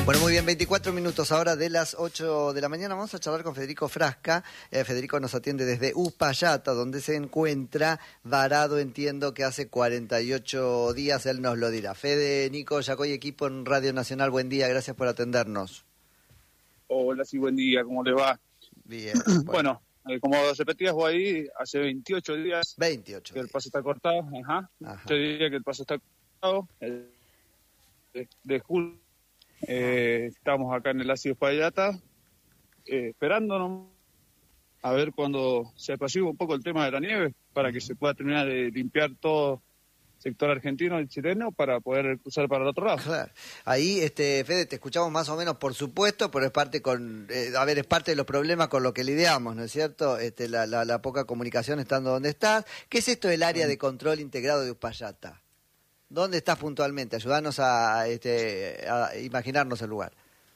Bueno, muy bien, 24 minutos ahora de las 8 de la mañana. Vamos a charlar con Federico Frasca. Federico nos atiende desde Uspallata, donde se encuentra varado, entiendo que hace 48 días, él nos lo dirá. Fede, Nico, Yacoy, equipo en Radio Nacional, buen día, gracias por atendernos. Hola, sí, buen día, ¿cómo le va? Bien. Bueno, como repetías vos ahí, hace 28 días 28 que el días. paso está cortado, Ajá. Yo diría que el paso está cortado, de julio. Estamos acá en el ácido Uspallata, esperándonos a ver cuando se apacigua un poco el tema de la nieve, para que se pueda terminar de limpiar todo el sector argentino y chileno para poder cruzar para el otro lado. Claro. Ahí, Fede, te escuchamos más o menos, por supuesto, pero es parte es parte de los problemas con lo que lidiamos, ¿no es cierto? La poca comunicación estando donde estás. ¿Qué es esto del área de control integrado de Uspallata? ¿Dónde estás puntualmente? Ayúdanos a imaginarnos el lugar.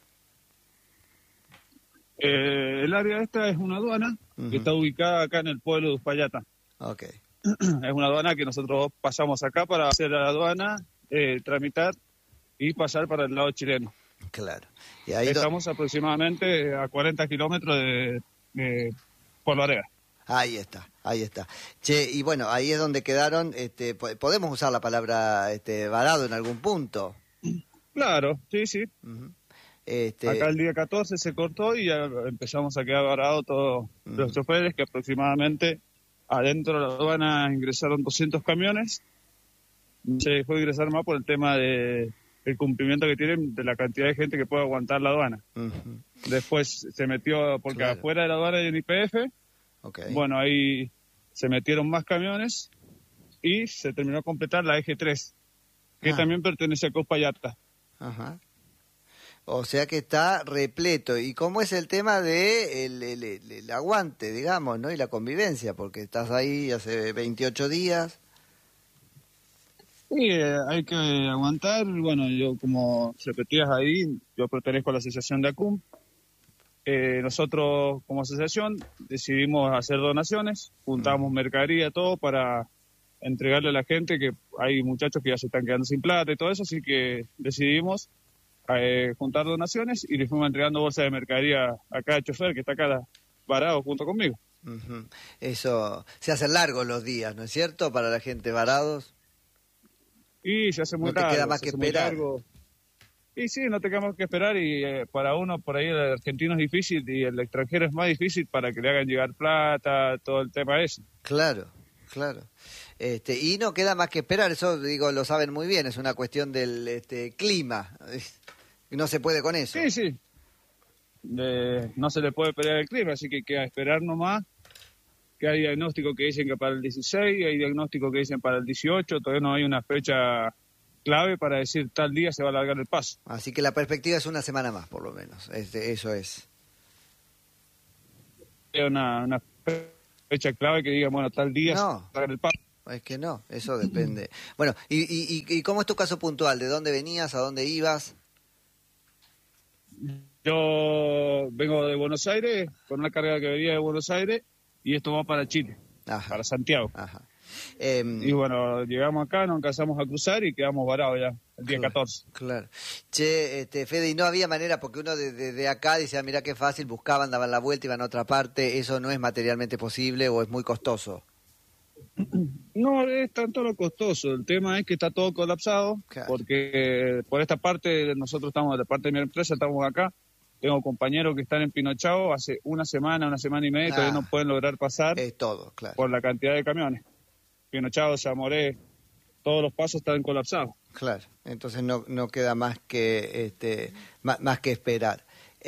El área esta es una aduana que está ubicada acá en el pueblo de Uspallata. Okay. Es una aduana que nosotros pasamos acá para hacer la aduana, tramitar y pasar para el lado chileno. Claro. Y ahí estamos aproximadamente a 40 kilómetros de Polvareda. Ahí está. Che, y bueno, ahí es donde quedaron, podemos usar la palabra varado en algún punto. Claro, sí. Uh-huh. Acá el día 14 se cortó y ya empezamos a quedar varados todos los choferes, que aproximadamente adentro de la aduana ingresaron 200 camiones. Se dejó ingresar más por el tema del cumplimiento que tienen de la cantidad de gente que puede aguantar la aduana. Uh-huh. Después se metió, porque afuera de la aduana hay un IPF. Okay. Bueno, ahí se metieron más camiones y se terminó de completar la Eje 3, que también pertenece a Uspallata. Ajá. O sea que está repleto. ¿Y cómo es el tema de el aguante, digamos, ¿no? Y la convivencia, porque estás ahí hace 28 días. Sí, hay que aguantar. Bueno, yo, como repetías ahí, yo pertenezco a la asociación de ACUM. Nosotros, como asociación, decidimos hacer donaciones, juntamos mercadería, todo para entregarle a la gente, que hay muchachos que ya se están quedando sin plata y todo eso, así que decidimos juntar donaciones y le fuimos entregando bolsas de mercadería a cada chofer que está acá varado junto conmigo. Uh-huh. Eso, se hacen largos los días, ¿no es cierto? Para la gente varados. Y se hace muy largo. No te queda más que esperar. Y sí, no te queda más que esperar, y para uno por ahí el argentino es difícil y el extranjero es más difícil para que le hagan llegar plata, todo el tema ese. Claro. Y no queda más que esperar, eso digo, lo saben muy bien, es una cuestión del clima, no se puede con eso. Sí. No se le puede pelear el clima, así que queda esperar nomás, que hay diagnósticos que dicen que para el 16, hay diagnósticos que dicen para el 18, todavía no hay una fecha clave para decir tal día se va a alargar el paso. Así que la perspectiva es una semana más, por lo menos. Eso es. Una fecha clave que diga, bueno, tal día se va a alargar el paso. Es que no, eso depende. Bueno, ¿y cómo es tu caso puntual? ¿De dónde venías? ¿A dónde ibas? Yo vengo de Buenos Aires, con una carga que venía de Buenos Aires, y esto va para Chile, para Santiago. Ajá. Y bueno, llegamos acá, nos alcanzamos a cruzar y quedamos varados ya el día 14. Claro. Che, Fede, y no había manera, porque uno de acá decía, mirá qué fácil, buscaban, daban la vuelta, iban a otra parte, ¿eso no es materialmente posible o es muy costoso? No es tanto lo costoso, el tema es que está todo colapsado, porque por esta parte, nosotros estamos, de la parte de mi empresa, estamos acá, tengo compañeros que están en Pinochao hace una semana y media, y todavía no pueden lograr pasar por la cantidad de camiones. Pinochao, Zamoré, todos los pasos están colapsados. Claro, entonces no queda más que más que esperar.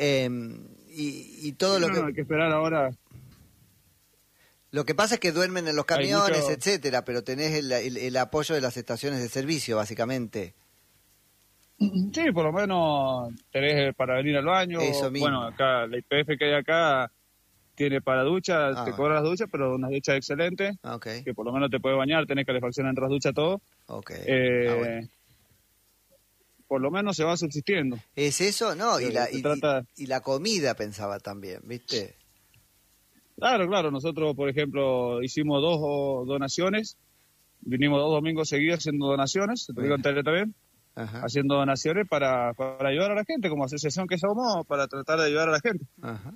Y todo lo que... hay que esperar ahora. Lo que pasa es que duermen en los camiones, etcétera, pero tenés el apoyo de las estaciones de servicio, básicamente. Sí, por lo menos tenés para venir al baño. Eso mismo. Bueno, acá la IPF que hay acá tiene para ducha, te cobra las duchas, pero unas duchas excelentes, que por lo menos te puedes bañar, tenés calefacción entre las duchas, todo. Bueno. Por lo menos se va subsistiendo. ¿Es eso? No, y la comida pensaba también, ¿viste? Claro, nosotros, por ejemplo, hicimos 2 donaciones, vinimos 2 domingos seguidos haciendo donaciones, te digo en tele también. haciendo donaciones para ayudar a la gente, como asociación que somos, para tratar de ayudar a la gente. Ajá.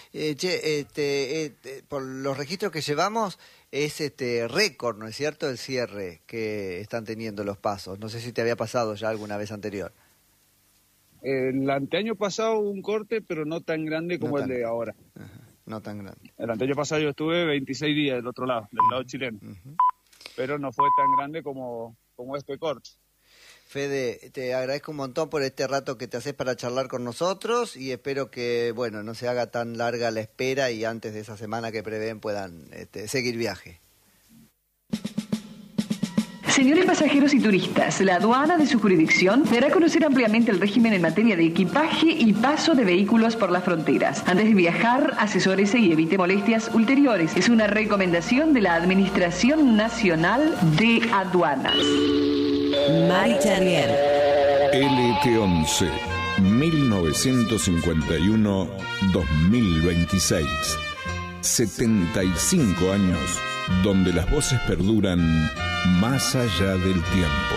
Por los registros que llevamos, es récord, ¿no es cierto?, el cierre que están teniendo los pasos. No sé si te había pasado ya alguna vez anterior. El anteaño pasado hubo un corte, pero no tan grande como el de ahora. Ajá. No tan grande. El anteaño pasado yo estuve 26 días del otro lado, del lado chileno. Pero no fue tan grande como este corte. Fede, te agradezco un montón por este rato que te haces para charlar con nosotros y espero que, bueno, no se haga tan larga la espera y antes de esa semana que prevén puedan seguir viaje. Señores pasajeros y turistas, la aduana de su jurisdicción dará a conocer ampliamente el régimen en materia de equipaje y paso de vehículos por las fronteras. Antes de viajar, asesórese y evite molestias ulteriores. Es una recomendación de la Administración Nacional de Aduanas. Mari Charrier. LT11 1951-2026. 75 años donde las voces perduran más allá del tiempo.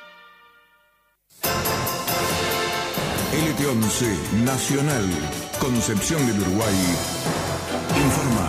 LT11 Nacional, Concepción del Uruguay, informa.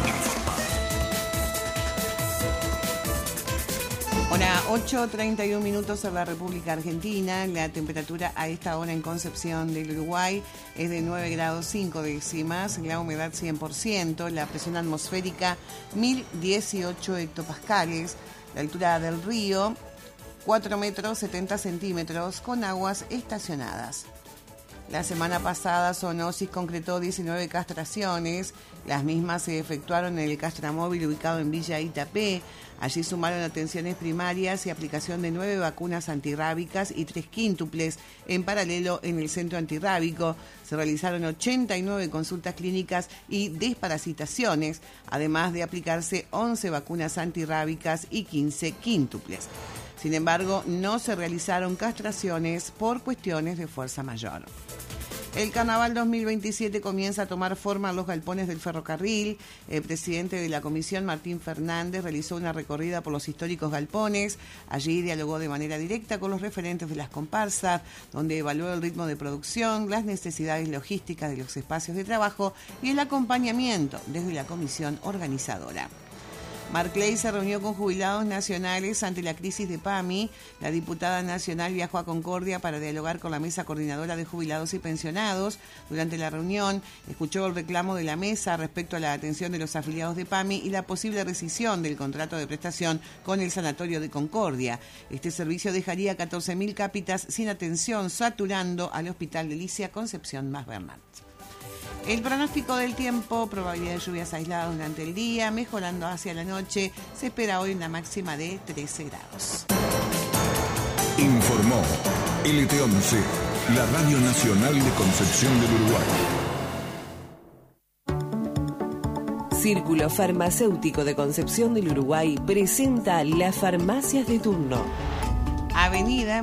Hora 8:31 minutos en la República Argentina. La temperatura a esta hora en Concepción del Uruguay es de 9 grados 5 décimas, la humedad 100%, la presión atmosférica 1018 hectopascales, la altura del río 4 metros 70 centímetros con aguas estacionadas. La semana pasada Zoonosis concretó 19 castraciones. Las mismas se efectuaron en el castramóvil ubicado en Villa Itapé. Allí sumaron atenciones primarias y aplicación de 9 vacunas antirrábicas y 3 quíntuples. En paralelo, en el centro antirrábico se realizaron 89 consultas clínicas y desparasitaciones, además de aplicarse 11 vacunas antirrábicas y 15 quíntuples. Sin embargo, no se realizaron castraciones por cuestiones de fuerza mayor. El Carnaval 2027 comienza a tomar forma en los galpones del ferrocarril. El presidente de la comisión, Martín Fernández, realizó una recorrida por los históricos galpones. Allí dialogó de manera directa con los referentes de las comparsas, donde evaluó el ritmo de producción, las necesidades logísticas de los espacios de trabajo y el acompañamiento desde la comisión organizadora. Marclay se reunió con jubilados nacionales ante la crisis de PAMI. La diputada nacional viajó a Concordia para dialogar con la mesa coordinadora de jubilados y pensionados. Durante la reunión, escuchó el reclamo de la mesa respecto a la atención de los afiliados de PAMI y la posible rescisión del contrato de prestación con el Sanatorio de Concordia. Este servicio dejaría 14.000 cápitas sin atención, saturando al Hospital de Licia Concepción más Bernat. El pronóstico del tiempo, probabilidad de lluvias aisladas durante el día, mejorando hacia la noche. Se espera hoy una máxima de 13 grados. Informó LT11, la Radio Nacional de Concepción del Uruguay. Círculo Farmacéutico de Concepción del Uruguay presenta las farmacias de turno. Avenida